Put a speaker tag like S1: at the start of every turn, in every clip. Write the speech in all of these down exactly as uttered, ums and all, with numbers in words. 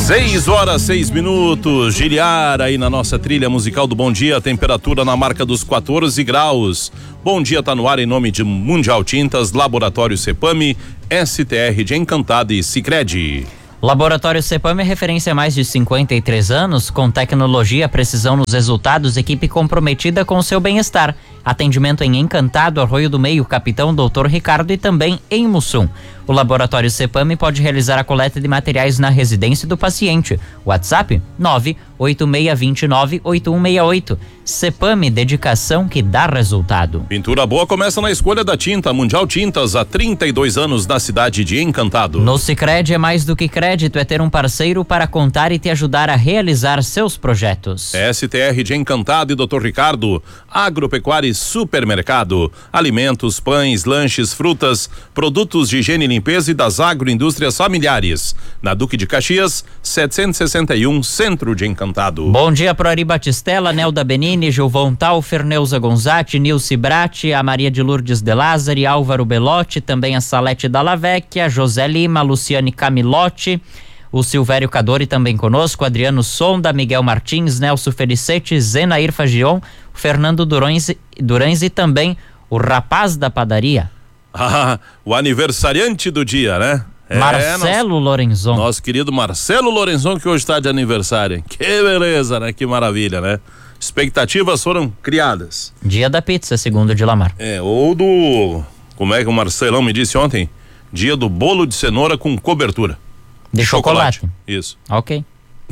S1: Seis horas, seis minutos, Giliar aí na nossa trilha musical do Bom Dia, temperatura na marca dos quatorze graus. Bom Dia tá no ar em nome de Mundial Tintas, Laboratório Cepame, S T R de Encantado e Sicredi.
S2: Laboratório Cepame é referência há mais de cinquenta e três anos, com tecnologia, precisão nos resultados, equipe comprometida com o seu bem-estar. Atendimento em Encantado, Arroio do Meio, Capitão doutor Ricardo e também em Mussum. O Laboratório Cepame pode realizar a coleta de materiais na residência do paciente. WhatsApp nove oito seis dois nove oito um seis oito. Cepame, dedicação que dá resultado.
S1: Pintura boa começa na escolha da tinta. Mundial Tintas, há trinta e dois anos na cidade de Encantado.
S2: No Sicredi é mais do que crédito, é ter um parceiro para contar e te ajudar a realizar seus projetos.
S1: S T R de Encantado e doutor Ricardo, Agropecuária e Supermercado, alimentos, pães, lanches, frutas, produtos de higiene e limpeza e das agroindústrias familiares. Na Duque de Caxias, setecentos e sessenta e um, Centro de Encantado.
S2: Bom dia pro Ari Batistella, Nelda Benini, Gilvão Taufer, Neuza Gonzatti, Nilce Bratti, a Maria de Lourdes de Lázari, Álvaro Belotti, também a Salete Dallavecchia, José Lima, Luciane Camilotti, o Silvério Cadori também conosco, Adriano Sonda, Miguel Martins, Nelson Felicete, Zenair Fagion, Fernando Durães, Durães e também o rapaz da padaria.
S1: Ah, o aniversariante do dia, né?
S2: Marcelo
S1: é, nosso,
S2: Lorenzon.
S1: Nosso querido Marcelo Lorenzon, que hoje está de aniversário. Que beleza, né? Que maravilha, né? Expectativas foram criadas.
S2: Dia da pizza, segundo o Dilamar.
S1: É, ou do... Como é que o Marcelão me disse ontem? Dia do bolo de cenoura com cobertura.
S2: De chocolate. chocolate.
S1: Isso.
S2: Ok.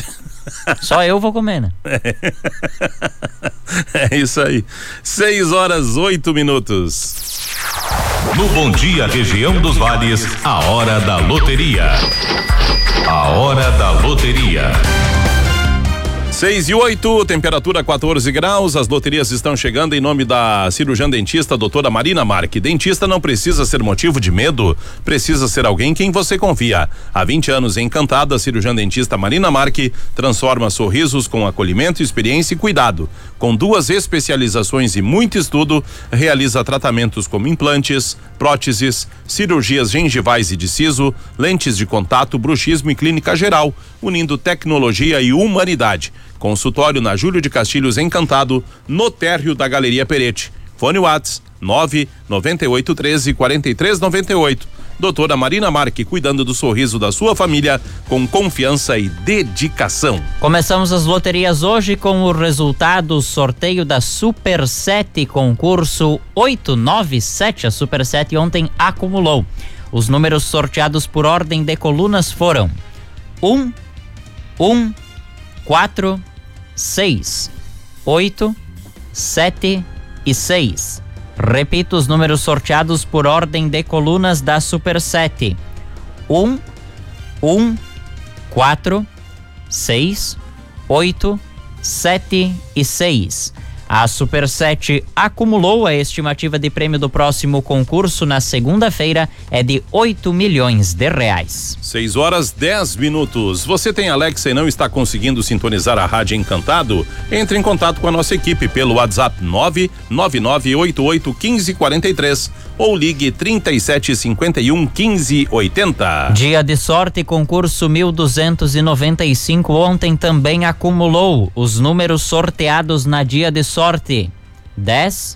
S2: Só eu vou comer, né?
S1: É, é isso aí. Seis horas, oito minutos.
S3: No Bom Dia Região dos Vales, a hora da loteria. A hora da loteria.
S1: Seis e oito, temperatura quatorze graus, as loterias estão chegando em nome da cirurgiã dentista doutora Marina Marque. Dentista não precisa ser motivo de medo, precisa ser alguém em quem você confia. Há vinte anos Encantada, a cirurgiã dentista Marina Marque transforma sorrisos com acolhimento, experiência e cuidado. Com duas especializações e muito estudo, realiza tratamentos como implantes, próteses, cirurgias gengivais e de siso, lentes de contato, bruxismo e clínica geral, unindo tecnologia e humanidade. Consultório na Júlio de Castilhos Encantado, no térreo da Galeria Perete. Fone Whats nove nove oito um três quatro três nove oito. Doutora Marina Marque, cuidando do sorriso da sua família com confiança e dedicação.
S2: Começamos as loterias hoje com o resultado sorteio da Super sete, concurso oito nove sete. A Super sete ontem acumulou. Os números sorteados por ordem de colunas foram um, um, quatro, seis, oito, sete e seis. Repito os números sorteados por ordem de colunas da Super sete. um, um, quatro, seis, oito, sete e seis. A Super sete acumulou. A estimativa de prêmio do próximo concurso na segunda-feira é de oito milhões de reais.
S1: seis horas, dez minutos. Você tem Alexa e não está conseguindo sintonizar a Rádio Encantado? Entre em contato com a nossa equipe pelo WhatsApp nove nove nove oito oito um cinco quatro três ou ligue trinta e sete cinquenta e um quinze oitenta.
S2: Dia de sorte, concurso mil duzentos e noventa e cinco ontem também acumulou. Os números sorteados na dia de sorte: dez,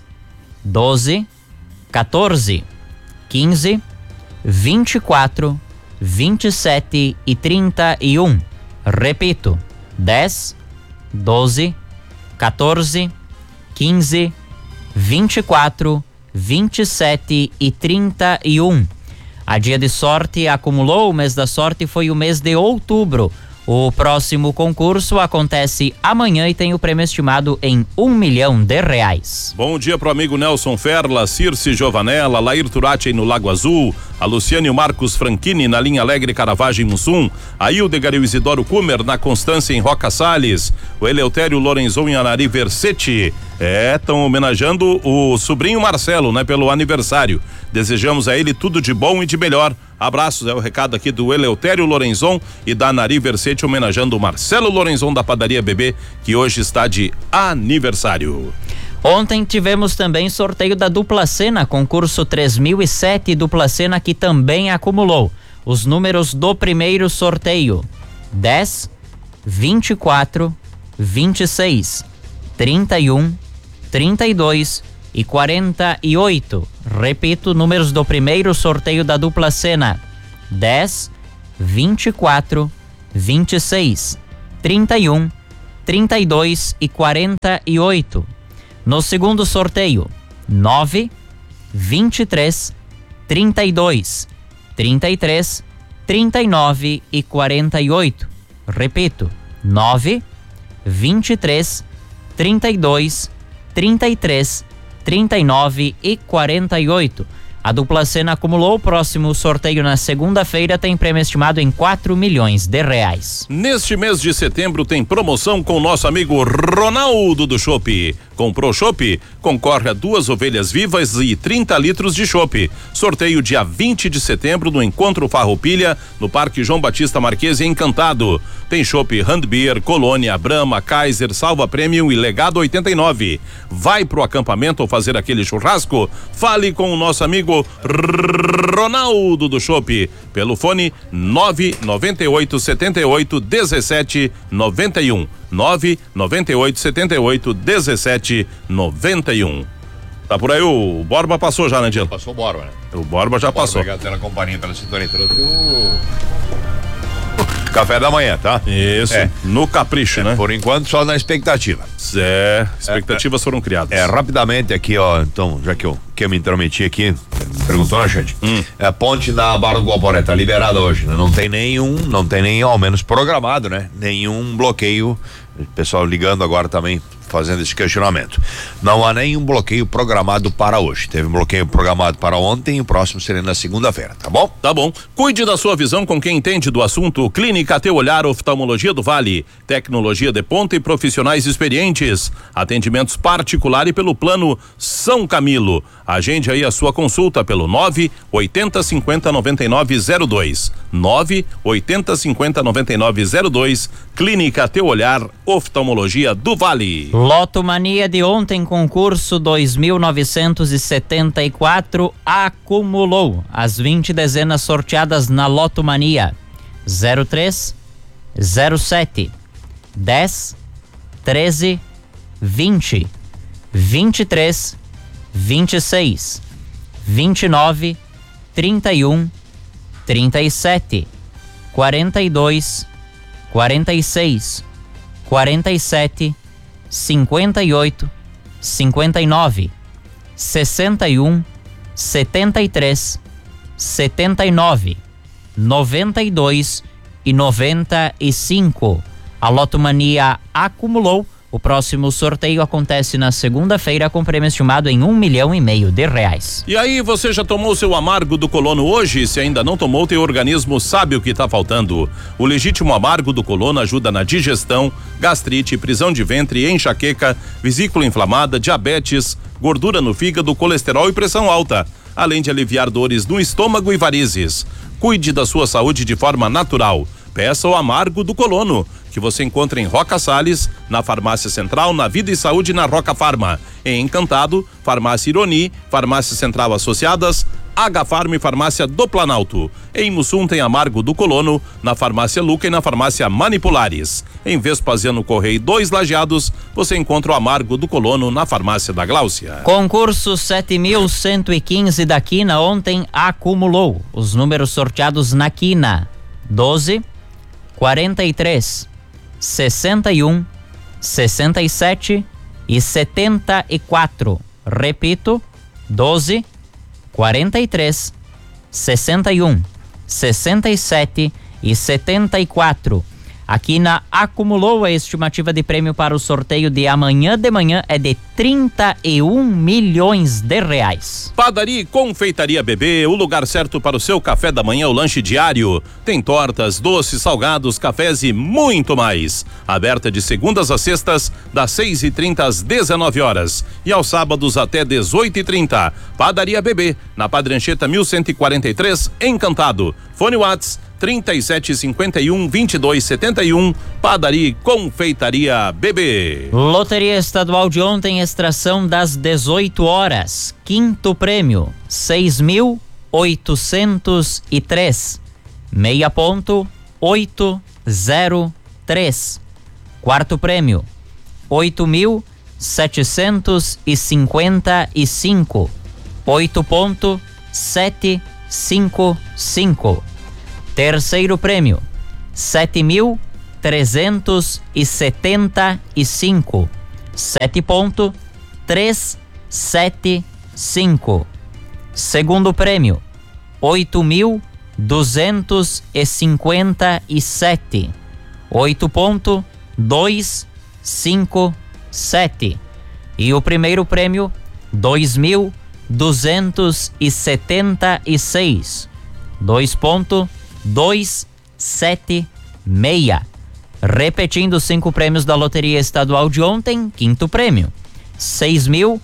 S2: doze, quatorze, quinze, vinte e quatro, vinte e sete e trinta e um. Repito: dez, doze, quatorze, quinze, vinte e quatro, vinte e sete e trinta e um. A dia de sorte acumulou. O mês da sorte foi o mês de outubro. O próximo concurso acontece amanhã e tem o prêmio estimado em um milhão de reais.
S1: Bom dia pro amigo Nelson Ferla, Circe Giovanella, Lair Turati no Lago Azul, a Luciane e o Marcos Franchini na Linha Alegre Caravagem Mussum, a Hildegard e o Isidoro Kumer na Constância em Roca Salles, o Eleutério Lorenzon em Anari Versetti. É, estão homenageando o sobrinho Marcelo, né, pelo aniversário. Desejamos a ele tudo de bom e de melhor. Abraços, é o recado aqui do Eleutério Lorenzon e da Anari Versetti, homenageando o Marcelo Lorenzon da Padaria Bebê, que hoje está de aniversário.
S2: Ontem tivemos também sorteio da Dupla Sena, concurso três mil e sete, Dupla Sena que também acumulou. Os números do primeiro sorteio: dez, vinte e quatro, vinte e seis, trinta e um, trinta e dois e quarenta e oito. Repito, números do primeiro sorteio da dupla cena: dez, vinte e quatro, vinte e seis, trinta e um, trinta e dois e quarenta e oito. No segundo sorteio: nove, vinte e três, trinta e dois, trinta e três, trinta e nove e quarenta e oito. Repito, nove, vinte e três, trinta e dois, trinta e três, trinta e nove e quarenta e oito. A dupla cena acumulou. O próximo sorteio na segunda-feira tem prêmio estimado em quatro milhões de reais.
S1: Neste mês de setembro tem promoção com o nosso amigo Ronaldo do Chopp. Comprou chopp? Concorre a duas ovelhas vivas e trinta litros de chopp. Sorteio dia vinte de setembro no Encontro Farroupilha, no Parque João Batista Marquesi, Encantado. Tem chopp Handbeer, Colônia, Brahma, Kaiser, Salva Premium e Legado oitenta e nove. Vai pro acampamento ou fazer aquele churrasco? Fale com o nosso amigo Ronaldo do Chopp pelo fone nove nove oito sete oito dezessete noventa e um. nove nove oito sete oito dezessete noventa e um. Tá por aí, o Borba passou já, né, Diego?
S4: Passou o Borba, né?
S1: O Borba já
S4: Borba,
S1: passou.
S4: Obrigado pela companhia, pela sintonia. Trouxe o café da manhã, tá?
S1: Isso,
S4: é.
S1: No capricho,
S4: é,
S1: né?
S4: Por enquanto, só na expectativa.
S1: É, expectativas é, foram criadas.
S4: É, rapidamente aqui, ó, então, já que eu, que eu me intrometi aqui, perguntou, né, gente? Hum. É, a ponte na Barra do Guaporé tá liberada hoje, né? Não tem nenhum, não tem nem, ao menos programado, né? Nenhum bloqueio. O pessoal ligando agora também, fazendo esse questionamento. Não há nenhum bloqueio programado para hoje. Teve um bloqueio programado para ontem e o próximo será na segunda-feira, tá bom?
S1: Tá bom. Cuide da sua visão com quem entende do assunto. Clínica Teu Olhar Oftalmologia do Vale. Tecnologia de ponta e profissionais experientes. Atendimentos particular e pelo plano São Camilo. Agende aí a sua consulta pelo nove oitenta cinquenta noventa e nove zero dois. nove oitenta cinquenta noventa e nove zero dois. Clínica Teu Olhar Oftalmologia do Vale.
S2: Loto Mania de ontem, concurso dois mil novecentos e setenta e quatro, acumulou as vinte dezenas sorteadas na Loto Mania: zero três, zero sete, dez, treze, vinte, vinte e três, vinte e seis, vinte e nove, trinta e um, trinta e sete, quarenta e dois, quarenta e seis, quarenta e sete, cinquenta e oito, cinquenta e nove, sessenta e um, setenta e três, setenta e nove, noventa e dois e noventa e cinco. A Loto Mania acumulou. O próximo sorteio acontece na segunda-feira com prêmio estimado em um milhão e meio de reais.
S1: E aí, você já tomou seu amargo do colono hoje? Se ainda não tomou, teu organismo sabe o que está faltando. O legítimo amargo do colono ajuda na digestão, gastrite, prisão de ventre, enxaqueca, vesícula inflamada, diabetes, gordura no fígado, colesterol e pressão alta, além de aliviar dores no estômago e varizes. Cuide da sua saúde de forma natural. Peça o amargo do colono, que você encontra em Roca Salles, na Farmácia Central, na Vida e Saúde, na Roca Farma. Em Encantado, Farmácia Ironi, Farmácia Central Associadas, H-Farm e Farmácia do Planalto. Em Mussum tem amargo do colono, na Farmácia Luca e na Farmácia Manipulares. Em Vespasiano Correia dois Lajeados, você encontra o amargo do colono na Farmácia da Gláucia.
S2: Concurso sete mil cento e quinze da Quina ontem acumulou os números sorteados na Quina: doze, quarenta e três, sessenta e um, sessenta e sete e setenta e quatro. Repito: doze, quarenta e três, sessenta e um, sessenta e sete e setenta e quatro. A Quina acumulou. A estimativa de prêmio para o sorteio de amanhã de manhã é de trinta e um milhões de reais.
S1: Padaria e Confeitaria Bebê, o lugar certo para o seu café da manhã ou lanche diário. Tem tortas, doces, salgados, cafés e muito mais. Aberta de segundas a sextas, das seis e trinta às dezenove horas. E aos sábados até dezoito e trinta. Padaria Bebê, na Padre Anchieta mil cento e quarenta e três, Encantado. Fone Whats trinta e sete cinquenta e um vinte e dois setenta e um. Padaria e Confeitaria Bebê.
S2: Loteria Estadual de ontem, extração das dezoito horas. Quinto prêmio: seis mil oitocentos e três. Meia ponto oito zero três. Quarto prêmio, oito mil setecentos e cinquenta e cinco, oito ponto sete cinco cinco. Terceiro prêmio, sete mil trezentos e setenta e cinco, sete ponto trezentos e setenta e cinco. Segundo prêmio, oito mil duzentos e cinquenta e sete, oito ponto duzentos e cinquenta e sete. E o primeiro prêmio, dois mil duzentos e setenta e seis, dois ponto duzentos e setenta e seis. Repetindo os cinco prêmios da Loteria Estadual de ontem. Quinto prêmio, seis mil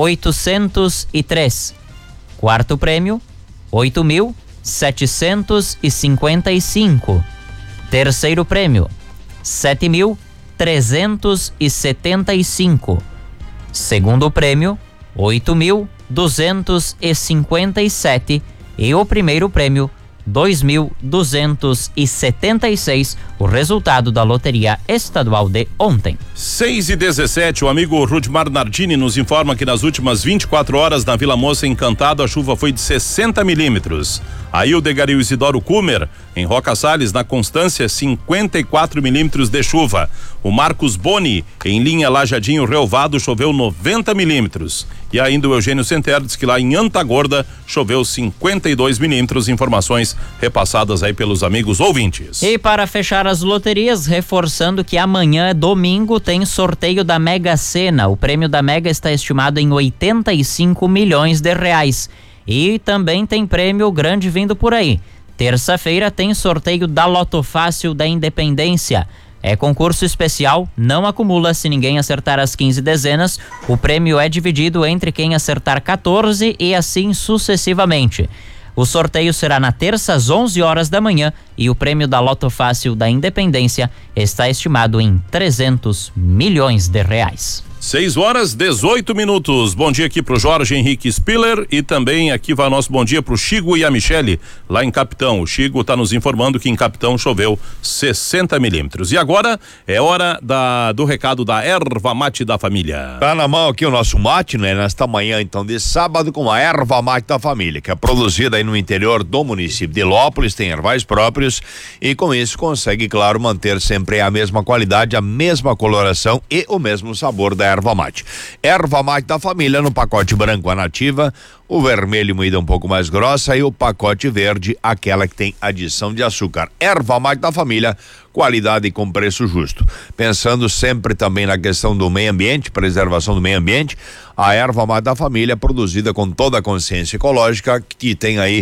S2: oitocentos e três. Quarto prêmio, oito mil setecentos e cinquenta e cinco. Terceiro prêmio, sete mil trezentos e setenta e cinco. Segundo prêmio, oito mil duzentos e cinquenta e sete. E o primeiro prêmio, dois mil duzentos e setenta e seis, o resultado da Loteria Estadual de ontem.
S1: seis e dezessete, o amigo Rudimar Nardini nos informa que nas últimas vinte e quatro horas na Vila Moça Encantado a chuva foi de sessenta milímetros. Aí o Degario Isidoro Kumer, em Roca Salles, na Constância, cinquenta e quatro milímetros de chuva. O Marcos Boni, em linha Lajadinho Relvado, choveu noventa milímetros. E ainda o Eugênio Senter diz que lá em Antagorda choveu cinquenta e dois milímetros. Informações repassadas aí pelos amigos ouvintes.
S2: E para fechar as loterias, reforçando que amanhã, domingo, tem sorteio da Mega Sena. O prêmio da Mega está estimado em oitenta e cinco milhões de reais. E também tem prêmio grande vindo por aí. Terça-feira tem sorteio da Loto Fácil da Independência. É concurso especial, não acumula se ninguém acertar as quinze dezenas. O prêmio é dividido entre quem acertar quatorze e assim sucessivamente. O sorteio será na terça às onze horas da manhã e o prêmio da Loto Fácil da Independência está estimado em trezentos milhões de reais.
S1: seis horas, dezoito minutos. Bom dia aqui pro Jorge Henrique Spiller e também aqui vai nosso bom dia pro Chigo e a Michele, lá em Capitão. O Chigo tá nos informando que em Capitão choveu sessenta milímetros. E agora é hora da, do recado da erva mate da família.
S4: Tá na mão aqui o nosso mate, né? Nesta manhã, então, de sábado, com a erva mate da família, que é produzida aí no interior do município de Lópolis, tem ervais próprios e com isso consegue, claro, manter sempre a mesma qualidade, a mesma coloração e o mesmo sabor da erva mate. Erva mate da família no pacote branco a nativa, o vermelho moída um pouco mais grossa e o pacote verde, aquela que tem adição de açúcar. Erva mate da família, qualidade com preço justo. Pensando sempre também na questão do meio ambiente, preservação do meio ambiente, a erva mate da família produzida com toda a consciência ecológica, que tem aí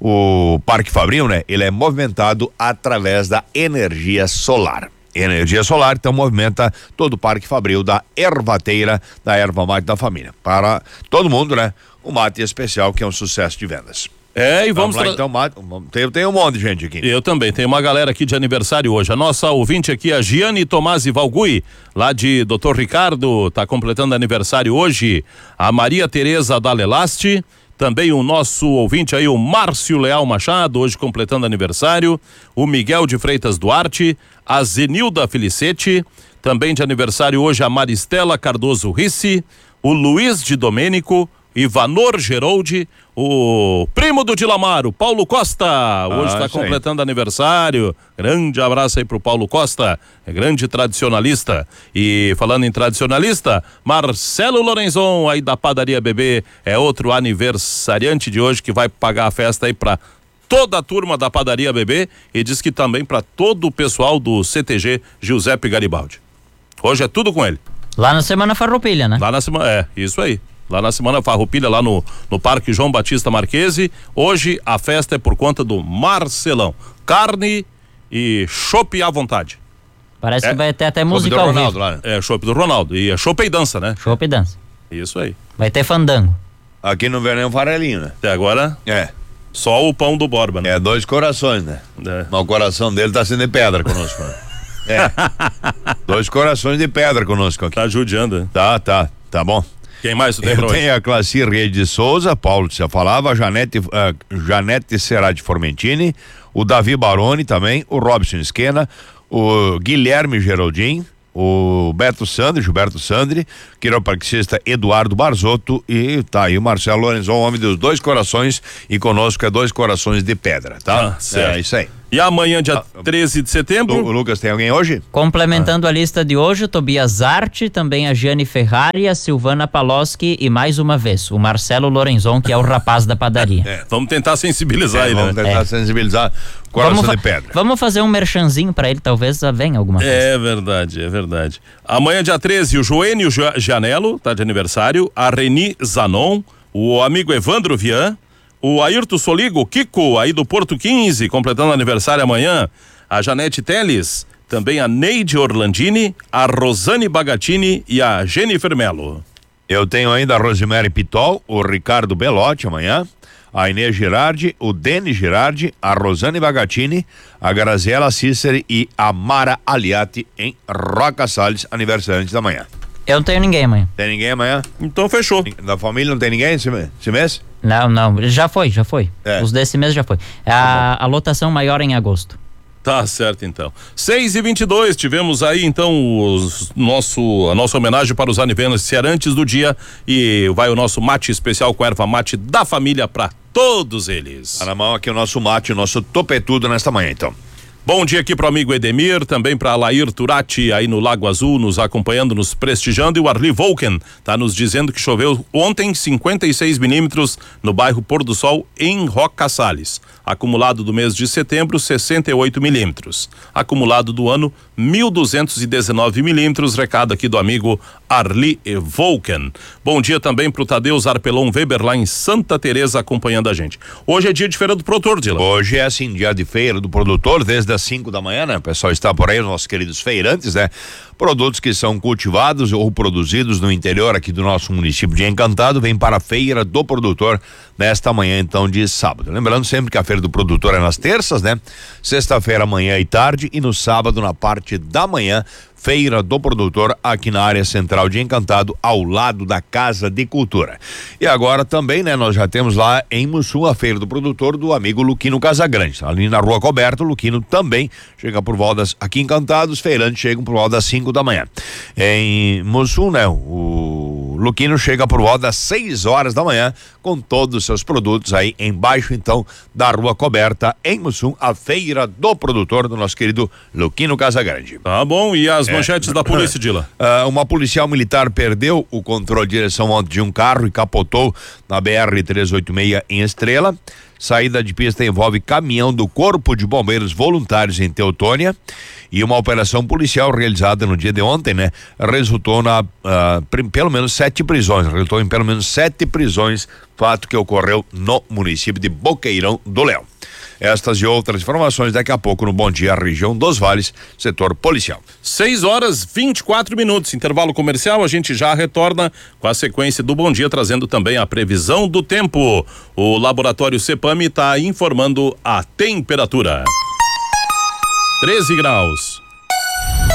S4: o Parque Fabril, né? Ele é movimentado através da energia solar. Energia solar, então movimenta todo o Parque Fabril da ervateira, da erva mate da família. Para todo mundo, né? Um mate especial que é um sucesso de vendas.
S1: É, e vamos,
S4: vamos lá
S1: tra...
S4: então, mate. Tem, tem um monte de gente aqui.
S1: Eu também, tem uma galera aqui de aniversário hoje. A nossa ouvinte aqui, a Giane Tomasi Valgui, lá de doutor Ricardo, tá completando aniversário hoje. A Maria Tereza Dalelaste, também o nosso ouvinte aí, o Márcio Leal Machado, hoje completando aniversário. O Miguel de Freitas Duarte, a Zenilda Felicete, também de aniversário hoje a Maristela Cardoso Rissi, o Luiz de Domênico, Ivanor Geroldi, o primo do Dilamar, o Paulo Costa, hoje está ah, completando aniversário. Grande abraço aí pro Paulo Costa, é grande tradicionalista. E falando em tradicionalista, Marcelo Lorenzon aí da Padaria Bebê é outro aniversariante de hoje que vai pagar a festa aí pra toda a turma da Padaria Bebê e diz que também para todo o pessoal do C T G Giuseppe Garibaldi. Hoje é tudo com ele.
S2: Lá na Semana Farroupilha, né?
S1: Lá na semana, é, isso aí. Lá na Semana Farroupilha, lá no, no Parque João Batista Marquese. Hoje a festa é por conta do Marcelão. Carne e chopp à vontade.
S2: Parece
S1: é.
S2: que vai ter até música ao vivo.
S1: Lá, né? É, chopp do Ronaldo. E é chopp e dança, né?
S2: Chopp e dança.
S1: Isso aí.
S2: Vai ter fandango.
S4: Aqui não vem nem um farelinho, né?
S1: Até agora?
S4: É.
S1: Só o pão do Borba, né?
S4: É, dois corações, né? É. Mas o coração dele tá sendo de pedra conosco, né? É. Dois corações de pedra conosco aqui.
S1: Tá judiando, né?
S4: Tá, tá, tá bom.
S1: Quem mais tu tem
S4: Eu
S1: pra hoje?
S4: tenho a Clacir Rede de Souza, Paulo já falava, a Janete, uh, Janete Serati Formentini, o Davi Baroni também, o Robson Esquena, o Guilherme Geraldin, o Beto Sandri, Gilberto Sandri, quiropraxista Eduardo Barzotto e tá aí o Marcelo Lorenzon, homem dos dois corações, e conosco é dois corações de pedra, tá?
S1: Ah, certo.
S4: É isso aí.
S1: E amanhã, dia
S4: Ah,
S1: treze de setembro.
S4: O, o Lucas, tem alguém hoje?
S2: Complementando ah. a lista de hoje, o Tobias Arte, também a Giane Ferrari, a Silvana Paloski e mais uma vez, o Marcelo Lorenzon, que é o rapaz da padaria.
S1: É, vamos tentar sensibilizar
S4: é,
S1: ele,
S4: vamos
S1: né?
S4: tentar
S2: É.
S4: sensibilizar coração
S2: Vamos
S4: de pedra.
S2: Vamos fazer um merchanzinho pra ele, talvez venha alguma coisa.
S1: É verdade, é verdade. Amanhã, dia treze, o Joênio Janelo, tá de aniversário, a Reni Zanon, o amigo Evandro Vian, o Ayrton Soligo, Kiko, aí do Porto quinze, completando aniversário amanhã, a Janete Teles, também a Neide Orlandini, a Rosane Bagatini e a Jennifer Melo.
S4: Eu tenho ainda a Rosemary Pitol, o Ricardo Belotti amanhã, a Inês Girardi, o Denis Girardi, a Rosane Bagatini, a Graziela Cíceri e a Mara Aliati em Roca Salles, aniversariante da manhã.
S2: Eu não tenho ninguém amanhã.
S4: Tem ninguém amanhã?
S1: Então fechou.
S4: Da família não tem ninguém esse, esse mês?
S2: Não, não, já foi, já foi.
S4: É.
S2: Os desse mês já foi. A, a lotação maior é em agosto.
S1: Tá certo, então. seis e vinte e dois, tivemos aí então os, nosso, a nossa homenagem para os aniversariantes do dia e vai o nosso mate especial com erva mate da família para todos eles.
S4: Tá na mão aqui o nosso mate, o nosso topetudo nesta manhã, então.
S1: Bom dia aqui pro amigo Edemir, também para Alair Turati aí no Lago Azul, nos acompanhando, nos prestigiando, e o Arli Volken tá nos dizendo que choveu ontem cinquenta e seis milímetros no bairro Pôr do Sol em Roca Salles. Acumulado do mês de setembro, sessenta e oito milímetros. Acumulado do ano, mil duzentos e dezenove milímetros. Recado aqui do amigo Arli Volken. Bom dia também pro Tadeu Zarpelon Weber lá em Santa Teresa acompanhando a gente. Hoje é dia de feira do produtor, Dila.
S4: Hoje é assim, dia de feira do produtor, desde as cinco da manhã, né? O pessoal está por aí, os nossos queridos feirantes, né? Produtos que são cultivados ou produzidos no interior aqui do nosso município de Encantado, vem para a feira do produtor nesta manhã, então, de sábado. Lembrando sempre que a feira do produtor é nas terças, né? Sexta-feira, manhã e tarde, e no sábado, na parte da manhã, Feira do Produtor aqui na área central de Encantado, ao lado da Casa de Cultura. E agora também, né, nós já temos lá em Mussum a Feira do Produtor do amigo Luquino Casagrande, ali na Rua Coberta. O Luquino também chega por volta das, aqui em Encantado, os feirantes chegam por volta das cinco da manhã. Em Mussum, né, o Luquino chega por volta das seis horas da manhã com todos os seus produtos aí embaixo, então, da Rua Coberta em Mussum, a Feira do Produtor do nosso querido Luquino Casagrande.
S1: Tá bom, e as
S4: É.
S1: manchetes da polícia, Dila?
S4: Uh, uma policial militar perdeu o controle de direção ontem de um carro e capotou na B R trezentos e oitenta e seis em Estrela. Saída de pista envolve caminhão do Corpo de Bombeiros Voluntários em Teutônia, e uma operação policial realizada no dia de ontem, né, resultou na uh, prim, pelo menos sete prisões, resultou em pelo menos sete prisões, fato que ocorreu no município de Boqueirão do Leão. Estas e outras informações daqui a pouco no Bom Dia Região dos Vales, setor policial.
S1: seis horas vinte e quatro minutos, intervalo comercial, a gente já retorna com a sequência do Bom Dia, trazendo também a previsão do tempo. O laboratório Cepame está informando a temperatura. treze graus.